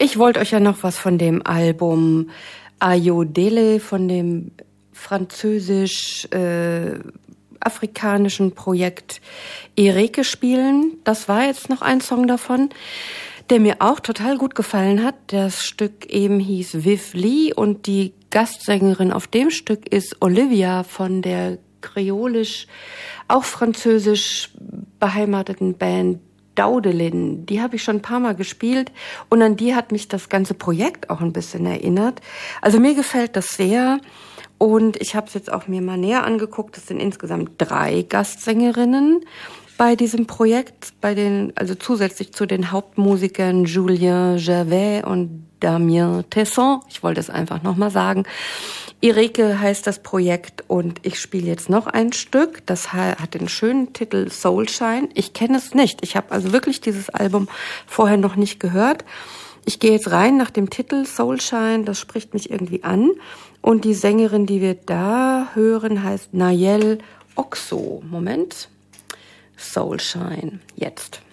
Ich wollte euch ja noch was von dem Album Ayodele, von dem französisch-afrikanischen Projekt Ereke spielen. Das war jetzt noch ein Song davon, der mir auch total gut gefallen hat. Das Stück eben hieß Viv Lee und die Gastsängerin auf dem Stück ist Olivia von der kreolisch, auch französisch beheimateten Band Daudelin. Die habe ich schon ein paar Mal gespielt und an die hat mich das ganze Projekt auch ein bisschen erinnert. Also mir gefällt das sehr und ich habe es jetzt auch mir mal näher angeguckt. Es sind insgesamt 3 Gastsängerinnen bei diesem Projekt, also zusätzlich zu den Hauptmusikern Julien Gervais und Damien Tesson. Ich wollte es einfach nochmal sagen. Ereke heißt das Projekt und ich spiele jetzt noch ein Stück. Das hat den schönen Titel Soulshine. Ich kenne es nicht. Ich habe also wirklich dieses Album vorher noch nicht gehört. Ich gehe jetzt rein nach dem Titel Soulshine. Das spricht mich irgendwie an. Und die Sängerin, die wir da hören, heißt Nayel Oxo. Moment. Soulshine. Jetzt.